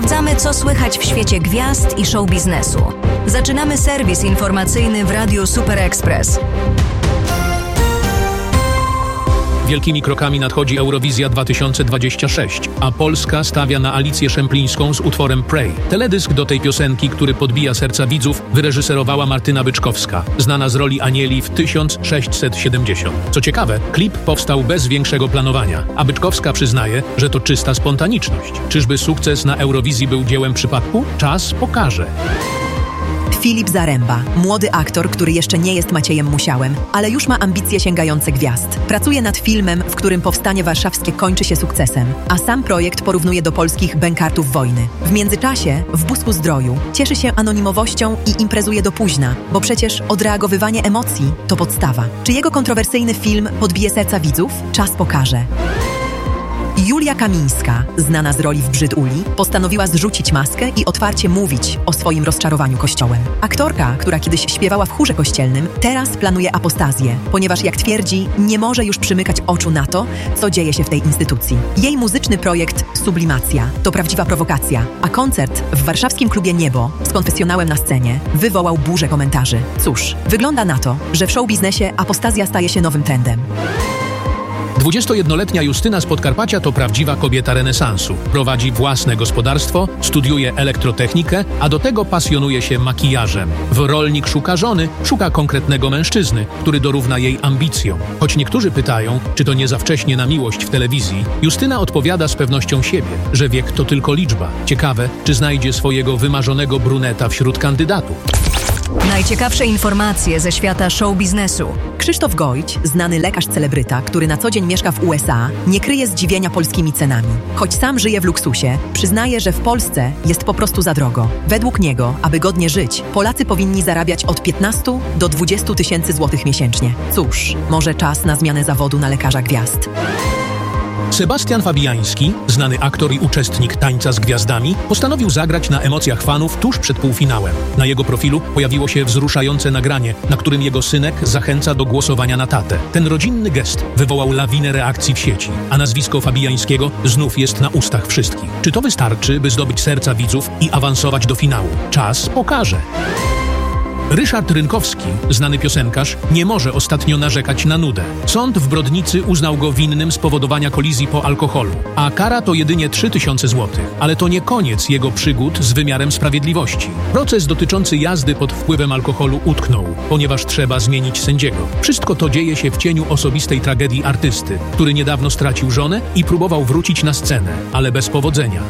Sprawdzamy, co słychać w świecie gwiazd i show biznesu. Zaczynamy serwis informacyjny w Radiu Super Express. Wielkimi krokami nadchodzi Eurowizja 2026, a Polska stawia na Alicję Szemplińską z utworem Pray. Teledysk do tej piosenki, który podbija serca widzów, wyreżyserowała Martyna Byczkowska, znana z roli Anieli w 1670. Co ciekawe, klip powstał bez większego planowania, a Byczkowska przyznaje, że to czysta spontaniczność. Czyżby sukces na Eurowizji był dziełem przypadku? Czas pokaże. Filip Zaremba, młody aktor, który jeszcze nie jest Maciejem Musiałem, ale już ma ambicje sięgające gwiazd. Pracuje nad filmem, w którym powstanie warszawskie kończy się sukcesem, a sam projekt porównuje do polskich bękartów wojny. W międzyczasie, w Busku Zdroju, cieszy się anonimowością i imprezuje do późna, bo przecież odreagowywanie emocji to podstawa. Czy jego kontrowersyjny film podbije serca widzów? Czas pokaże. Julia Kamińska, znana z roli w Brzyduli, postanowiła zrzucić maskę i otwarcie mówić o swoim rozczarowaniu Kościołem. Aktorka, która kiedyś śpiewała w chórze kościelnym, teraz planuje apostazję, ponieważ, jak twierdzi, nie może już przymykać oczu na to, co dzieje się w tej instytucji. Jej muzyczny projekt Sublimacja to prawdziwa prowokacja, a koncert w warszawskim klubie Niebo z konfesjonałem na scenie wywołał burzę komentarzy. Cóż, wygląda na to, że w showbiznesie apostazja staje się nowym trendem. 21-letnia Justyna z Podkarpacia to prawdziwa kobieta renesansu. Prowadzi własne gospodarstwo, studiuje elektrotechnikę, a do tego pasjonuje się makijażem. W Rolnik szuka żony, szuka konkretnego mężczyzny, który dorówna jej ambicjom. Choć niektórzy pytają, czy to nie za wcześnie na miłość w telewizji, Justyna odpowiada z pewnością siebie, że wiek to tylko liczba. Ciekawe, czy znajdzie swojego wymarzonego bruneta wśród kandydatów. Najciekawsze informacje ze świata show biznesu. Krzysztof Gojć, znany lekarz-celebryta, który na co dzień mieszka w USA, nie kryje zdziwienia polskimi cenami. Choć sam żyje w luksusie, przyznaje, że w Polsce jest po prostu za drogo. Według niego, aby godnie żyć, Polacy powinni zarabiać od 15 do 20 tysięcy złotych miesięcznie. Cóż, może czas na zmianę zawodu na lekarza gwiazd. Sebastian Fabiański, znany aktor i uczestnik Tańca z Gwiazdami, postanowił zagrać na emocjach fanów tuż przed półfinałem. Na jego profilu pojawiło się wzruszające nagranie, na którym jego synek zachęca do głosowania na tatę. Ten rodzinny gest wywołał lawinę reakcji w sieci, a nazwisko Fabiańskiego znów jest na ustach wszystkich. Czy to wystarczy, by zdobyć serca widzów i awansować do finału? Czas pokaże. Ryszard Rynkowski, znany piosenkarz, nie może ostatnio narzekać na nudę. Sąd w Brodnicy uznał go winnym spowodowania kolizji po alkoholu, a kara to jedynie 3000 złotych. Ale to nie koniec jego przygód z wymiarem sprawiedliwości. Proces dotyczący jazdy pod wpływem alkoholu utknął, ponieważ trzeba zmienić sędziego. Wszystko to dzieje się w cieniu osobistej tragedii artysty, który niedawno stracił żonę i próbował wrócić na scenę, ale bez powodzenia.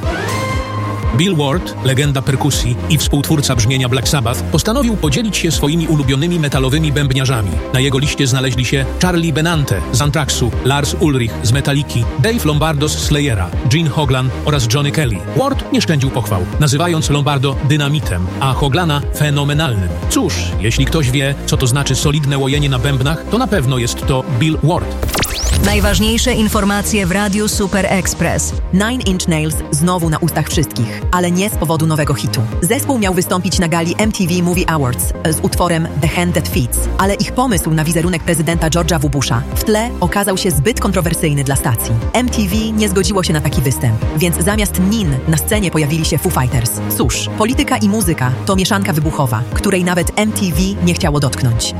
Bill Ward, legenda perkusji i współtwórca brzmienia Black Sabbath, postanowił podzielić się swoimi ulubionymi metalowymi bębniarzami. Na jego liście znaleźli się Charlie Benante z Anthraxu, Lars Ulrich z Metaliki, Dave Lombardo z Slayera, Gene Hoglan oraz Johnny Kelly. Ward nie szczędził pochwał, nazywając Lombardo dynamitem, a Hoglana fenomenalnym. Cóż, jeśli ktoś wie, co to znaczy solidne łojenie na bębnach, to na pewno jest to Bill Ward. Najważniejsze informacje w Radiu Super Express. Nine Inch Nails znowu na ustach wszystkich, ale nie z powodu nowego hitu. Zespół miał wystąpić na gali MTV Movie Awards z utworem The Hand That Feeds, ale ich pomysł na wizerunek prezydenta George'a W. Busha w tle okazał się zbyt kontrowersyjny dla stacji. MTV nie zgodziło się na taki występ, więc zamiast nin na scenie pojawili się Foo Fighters. Cóż, polityka i muzyka to mieszanka wybuchowa, której nawet MTV nie chciało dotknąć.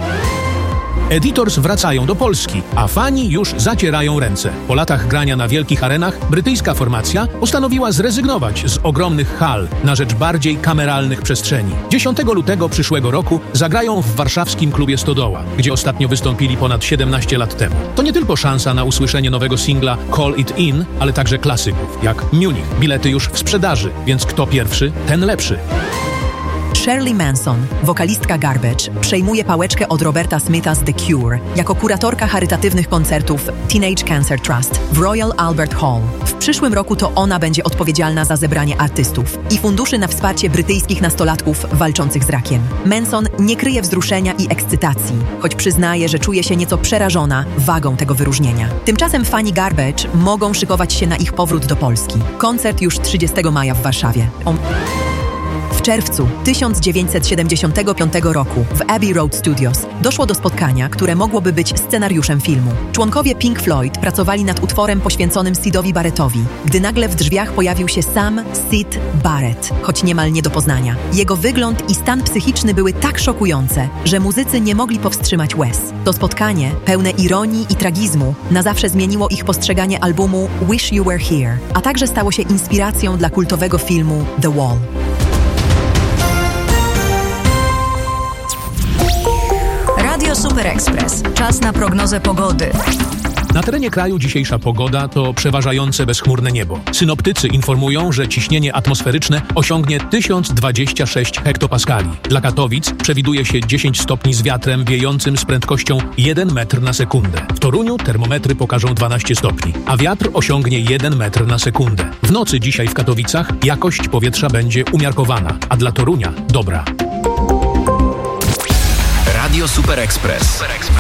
Editors wracają do Polski, a fani już zacierają ręce. Po latach grania na wielkich arenach brytyjska formacja postanowiła zrezygnować z ogromnych hal na rzecz bardziej kameralnych przestrzeni. 10 lutego przyszłego roku zagrają w warszawskim klubie Stodoła, gdzie ostatnio wystąpili ponad 17 lat temu. To nie tylko szansa na usłyszenie nowego singla Call It In, ale także klasyków, jak Munich. Bilety już w sprzedaży, więc kto pierwszy, ten lepszy. Shirley Manson, wokalistka Garbage, przejmuje pałeczkę od Roberta Smitha z The Cure jako kuratorka charytatywnych koncertów Teenage Cancer Trust w Royal Albert Hall. W przyszłym roku to ona będzie odpowiedzialna za zebranie artystów i funduszy na wsparcie brytyjskich nastolatków walczących z rakiem. Manson nie kryje wzruszenia i ekscytacji, choć przyznaje, że czuje się nieco przerażona wagą tego wyróżnienia. Tymczasem fani Garbage mogą szykować się na ich powrót do Polski. Koncert już 30 maja w Warszawie. W czerwcu 1975 roku w Abbey Road Studios doszło do spotkania, które mogłoby być scenariuszem filmu. Członkowie Pink Floyd pracowali nad utworem poświęconym Sidowi Barrettowi, gdy nagle w drzwiach pojawił się sam Syd Barrett, choć niemal nie do poznania. Jego wygląd i stan psychiczny były tak szokujące, że muzycy nie mogli powstrzymać łez. To spotkanie, pełne ironii i tragizmu, na zawsze zmieniło ich postrzeganie albumu Wish You Were Here, a także stało się inspiracją dla kultowego filmu The Wall. Radio Super Express. Czas na prognozę pogody. Na terenie kraju dzisiejsza pogoda to przeważające bezchmurne niebo. Synoptycy informują, że ciśnienie atmosferyczne osiągnie 1026 hektopaskali. Dla Katowic przewiduje się 10 stopni z wiatrem wiejącym z prędkością 1 metr na sekundę. W Toruniu termometry pokażą 12 stopni, a wiatr osiągnie 1 metr na sekundę. W nocy dzisiaj w Katowicach jakość powietrza będzie umiarkowana, a dla Torunia dobra. Radio Super Express.